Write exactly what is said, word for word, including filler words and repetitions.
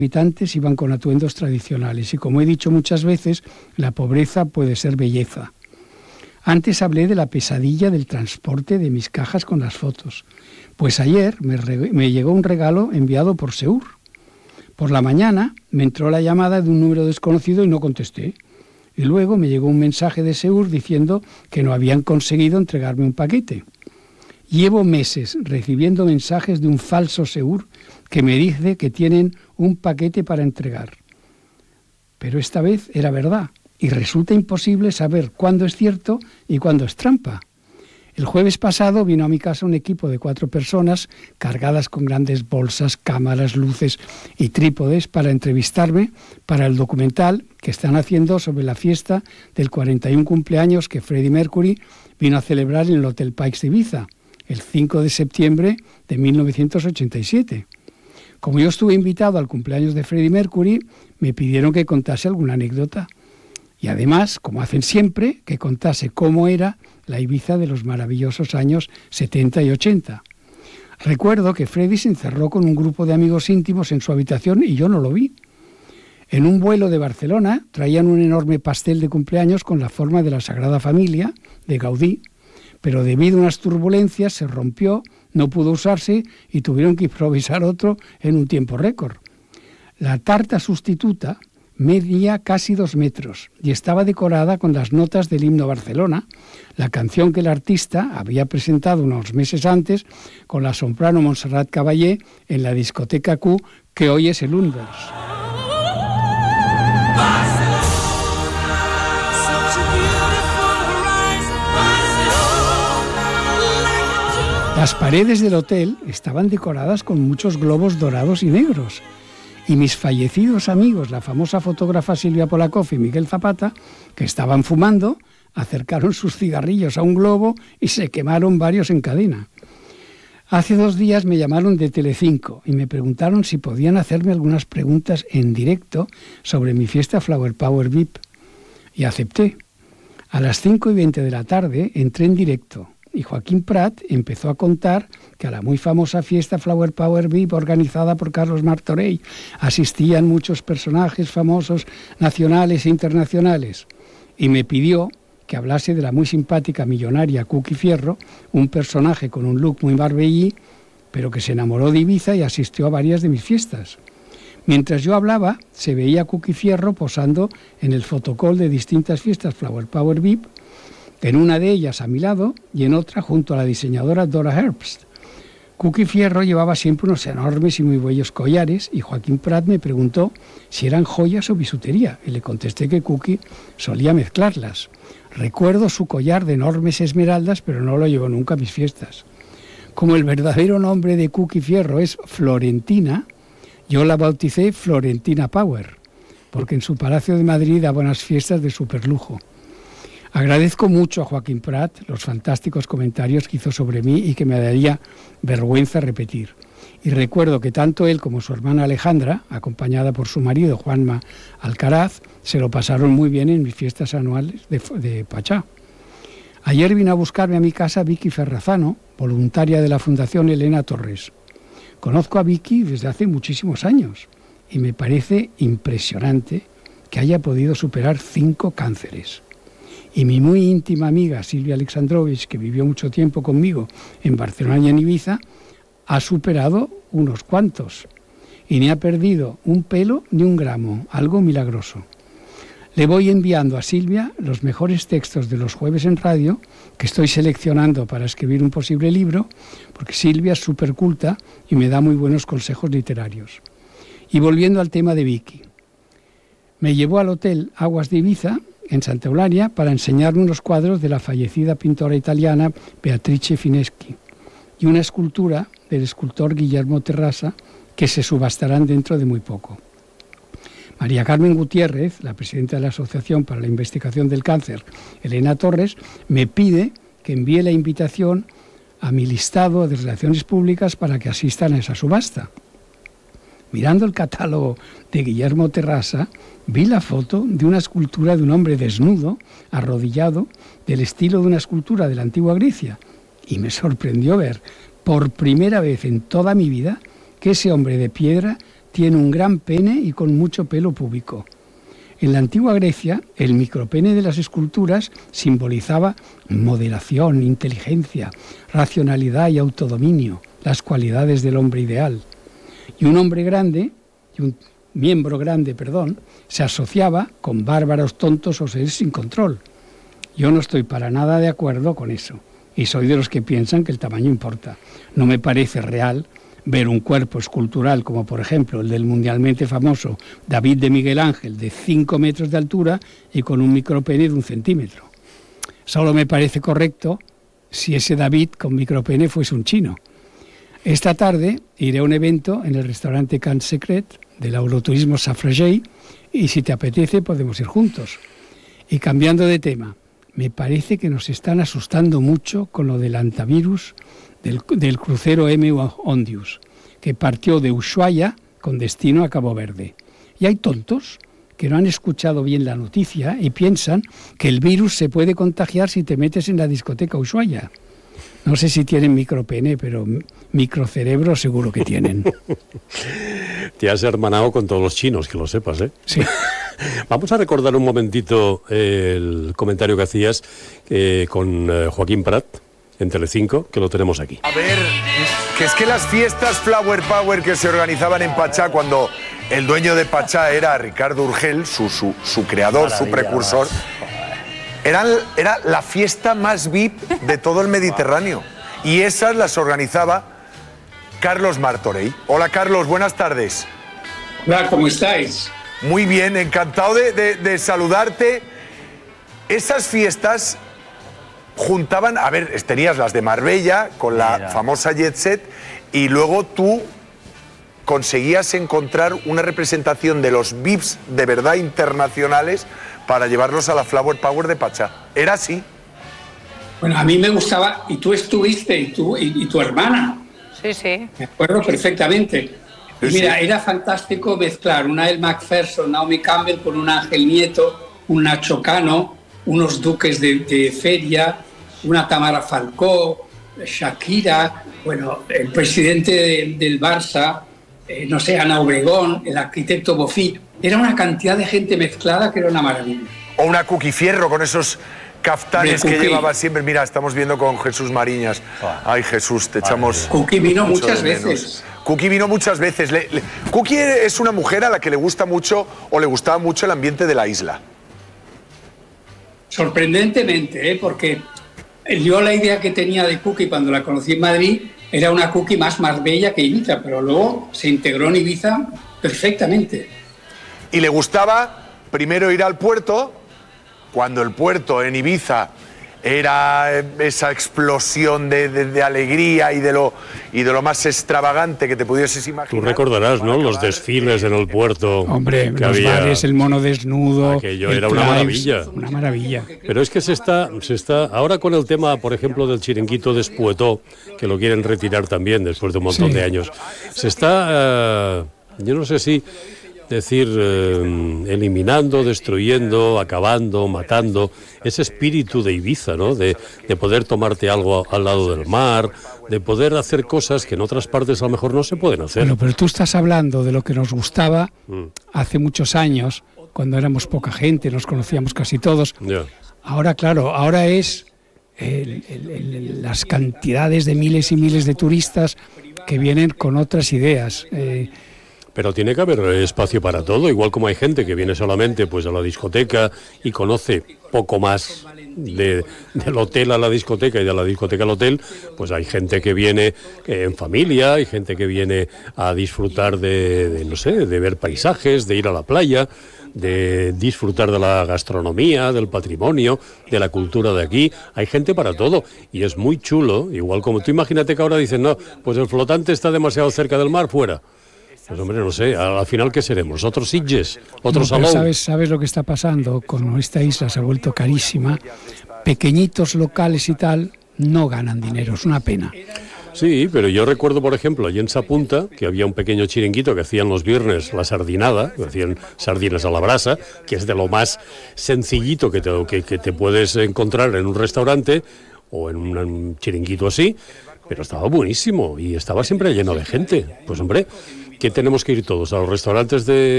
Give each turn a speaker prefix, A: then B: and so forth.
A: habitantes iban con atuendos tradicionales y, como he dicho muchas veces, la pobreza puede ser belleza. Antes hablé de la pesadilla del transporte de mis cajas con las fotos. Pues ayer me, me llegó un regalo enviado por Seur. Por la mañana me entró la llamada de un número desconocido y no contesté. Y luego me llegó un mensaje de Seur diciendo que no habían conseguido entregarme un paquete. Llevo meses recibiendo mensajes de un falso Seur que me dice que tienen un paquete para entregar. Pero esta vez era verdad y resulta imposible saber cuándo es cierto y cuándo es trampa. El jueves pasado vino a mi casa un equipo de cuatro personas cargadas con grandes bolsas, cámaras, luces y trípodes para entrevistarme para el documental que están haciendo sobre la fiesta del cuarenta y un cumpleaños que Freddie Mercury vino a celebrar en el Hotel Pikes de Ibiza, el cinco de septiembre de mil novecientos ochenta y siete. Como yo estuve invitado al cumpleaños de Freddie Mercury, me pidieron que contase alguna anécdota. Y además, como hacen siempre, que contase cómo era la Ibiza de los maravillosos años setenta y ochenta. Recuerdo que Freddie se encerró con un grupo de amigos íntimos en su habitación y yo no lo vi. En un vuelo de Barcelona traían un enorme pastel de cumpleaños con la forma de la Sagrada Familia, de Gaudí, pero debido a unas turbulencias se rompió, no pudo usarse y tuvieron que improvisar otro en un tiempo récord. La tarta sustituta medía casi dos metros y estaba decorada con las notas del himno Barcelona, la canción que el artista había presentado unos meses antes con la soprano Montserrat Caballé en la discoteca Q, que hoy es el Unvers. Las paredes del hotel estaban decoradas con muchos globos dorados y negros. Y mis fallecidos amigos, la famosa fotógrafa Silvia Polakov y Miguel Zapata, que estaban fumando, acercaron sus cigarrillos a un globo y se quemaron varios en cadena. Hace dos días me llamaron de Telecinco y me preguntaron si podían hacerme algunas preguntas en directo sobre mi fiesta Flower Power V I P. Y acepté. A las cinco y veinte de la tarde entré en directo. Y Joaquín Prat empezó a contar que a la muy famosa fiesta Flower Power V I P organizada por Carlos Martorell asistían muchos personajes famosos nacionales e internacionales y me pidió que hablase de la muy simpática millonaria Cuqui Fierro, un personaje con un look muy barbellí, pero que se enamoró de Ibiza y asistió a varias de mis fiestas. Mientras yo hablaba, se veía a Cuqui Fierro posando en el fotocall de distintas fiestas Flower Power V I P, en una de ellas a mi lado y en otra junto a la diseñadora Dora Herbst. Cuqui Fierro llevaba siempre unos enormes y muy bellos collares y Joaquín Prat me preguntó si eran joyas o bisutería y le contesté que Cuqui solía mezclarlas. Recuerdo su collar de enormes esmeraldas, pero no lo llevó nunca a mis fiestas. Como el verdadero nombre de Cuqui Fierro es Florentina, yo la bauticé Florentina Power, porque en su Palacio de Madrid daba unas fiestas de superlujo. Agradezco mucho a Joaquín Prat los fantásticos comentarios que hizo sobre mí y que me daría vergüenza repetir. Y recuerdo que tanto él como su hermana Alejandra, acompañada por su marido Juanma Alcaraz, se lo pasaron muy bien en mis fiestas anuales de, de Pachá. Ayer vino a buscarme a mi casa Vicky Ferrazano, voluntaria de la Fundación Elena Torres. Conozco a Vicky desde hace muchísimos años y me parece impresionante que haya podido superar cinco cánceres. Y mi muy íntima amiga Silvia Alexandrovich, que vivió mucho tiempo conmigo en Barcelona y en Ibiza, ha superado unos cuantos y ni ha perdido un pelo ni un gramo, algo milagroso. Le voy enviando a Silvia los mejores textos de los jueves en radio que estoy seleccionando para escribir un posible libro, porque Silvia es súper culta y me da muy buenos consejos literarios. Y volviendo al tema de Vicky, me llevó al hotel Aguas de Ibiza, en Santa Eulalia, para enseñarme unos cuadros de la fallecida pintora italiana Beatrice Fineschi y una escultura del escultor Guillermo Terrassa que se subastarán dentro de muy poco. María Carmen Gutiérrez, la presidenta de la Asociación para la Investigación del Cáncer, Elena Torres, me pide que envíe la invitación a mi listado de relaciones públicas para que asistan a esa subasta. Mirando el catálogo de Guillermo Terrassa, vi la foto de una escultura de un hombre desnudo, arrodillado, del estilo de una escultura de la antigua Grecia, y me sorprendió ver, por primera vez en toda mi vida, que ese hombre de piedra tiene un gran pene y con mucho pelo púbico. En la antigua Grecia, el micropene de las esculturas simbolizaba moderación, inteligencia, racionalidad y autodominio, las cualidades del hombre ideal. Y un hombre grande, y un miembro grande, perdón, se asociaba con bárbaros, tontos o seres sin control. Yo no estoy para nada de acuerdo con eso, y soy de los que piensan que el tamaño importa. No me parece real ver un cuerpo escultural como, por ejemplo, el del mundialmente famoso David de Miguel Ángel, de cinco metros de altura y con un micropene de un centímetro. Solo me parece correcto si ese David con micropene fuese un chino. Esta tarde iré a un evento en el restaurante Can Secret del Euroturismo Safragey y si te apetece podemos ir juntos. Y cambiando de tema, me parece que nos están asustando mucho con lo del antivirus del, del crucero M V Ondius, que partió de Ushuaia con destino a Cabo Verde. Y hay tontos que no han escuchado bien la noticia y piensan que el virus se puede contagiar si te metes en la discoteca Ushuaia. No sé si tienen micropene, pero microcerebro seguro que tienen.
B: Te has hermanado con todos los chinos, que lo sepas, ¿eh?
A: Sí.
B: Vamos a recordar un momentito el comentario que hacías eh, con eh, Joaquín Prat en Telecinco, que lo tenemos aquí.
C: A ver, que es que las fiestas Flower Power que se organizaban en Pachá cuando el dueño de Pachá era Ricardo Urgel, su, su, su creador, Maravilla, su precursor, eran, era la fiesta más V I P de todo el Mediterráneo. Y esas las organizaba Carlos Martorell. Hola Carlos, buenas tardes.
D: Hola, ¿cómo estáis?
C: Muy bien, encantado de, de, de saludarte. Esas fiestas juntaban, a ver, tenías las de Marbella con la Mira. famosa Jet Set y luego tú conseguías encontrar una representación de los V I Ps de verdad internacionales para llevarlos a la Flower Power de Pachá. ¿Era así?
D: Bueno, a mí me gustaba, y tú estuviste, y tú y, y tu hermana.
E: Sí, sí.
D: Me acuerdo perfectamente. Y
C: sí,
D: mira,
C: sí.
D: era fantástico mezclar una Elle Macpherson, Naomi Campbell con un Ángel Nieto, un Nacho Cano, unos duques de, de feria, una Tamara Falcó, Shakira, bueno, el presidente de, del Barça, eh, no sé, Ana Obregón, el arquitecto Bofill. Era una cantidad de gente mezclada que era una maravilla.
C: O una Cookie Fierro con esos caftanes que
D: Cookie.
C: llevaba siempre. Mira, estamos viendo con Jesús Mariñas. Ay, Jesús, te echamos...
D: Cookie vino
C: mucho
D: muchas
C: de menos.
D: veces.
C: Cookie vino muchas veces. Le, le, Cookie es una mujer a la que le gusta mucho o le gustaba mucho el ambiente de la isla.
D: Sorprendentemente, ¿eh? Porque yo la idea que tenía de Cookie cuando la conocí en Madrid era una Cookie más Marbella que Ibiza, pero luego se integró en Ibiza perfectamente.
C: Y le gustaba primero ir al puerto, cuando el puerto en Ibiza era esa explosión de, de, de alegría y de, lo, y de lo más extravagante que te pudieses imaginar.
B: Tú recordarás, ¿no? Los desfiles en el puerto.
A: Hombre,
B: que
A: los
B: había...
A: bares, el mono desnudo.
B: Aquello
A: el
B: era una
A: Clives,
B: maravilla.
A: Una maravilla.
B: Pero es que se está, se está, ahora con el tema, por ejemplo, del chiringuito de Espuetó, que lo quieren retirar también después de un montón
A: Sí.
B: de años, se está, uh, yo no sé si decir, eh, eliminando, destruyendo, acabando, matando, ese espíritu de Ibiza, ¿no? De, de poder tomarte algo al lado del mar, de poder hacer cosas que en otras partes a lo mejor no se pueden hacer.
A: Bueno, pero tú estás hablando de lo que nos gustaba
B: Mm.
A: hace muchos años, cuando éramos poca gente, nos conocíamos casi todos.
B: Ya.
A: Ahora, claro, ahora es el, el, el, las cantidades de miles y miles de turistas que vienen con otras ideas. Eh,
B: Pero tiene que haber espacio para todo, igual como hay gente que viene solamente pues a la discoteca y conoce poco más de, del hotel a la discoteca y de la discoteca al hotel, pues hay gente que viene eh, en familia, hay gente que viene a disfrutar de, de, no sé, de ver paisajes, de ir a la playa, de disfrutar de la gastronomía, del patrimonio, de la cultura de aquí. Hay gente para todo y es muy chulo, igual como tú imagínate que ahora dicen, no, pues el flotante está demasiado cerca del mar, fuera. Pues hombre, no sé, al final ¿qué seremos? ¿Otros Sitges? ¿Otros
A: no, pero
B: Salou?
A: ¿sabes, ¿Sabes lo que está pasando? Con esta isla se ha vuelto carísima. Pequeñitos locales y tal no ganan dinero, es una pena.
B: Sí, pero yo recuerdo, por ejemplo, allí en Sapunta, que había un pequeño chiringuito que hacían los viernes la sardinada, que hacían sardinas a la brasa, que es de lo más sencillito que te, que, que te puedes encontrar en un restaurante o en un, un chiringuito así, pero estaba buenísimo y estaba siempre lleno de gente. Pues hombre, ¿qué tenemos que ir todos? ¿A los restaurantes de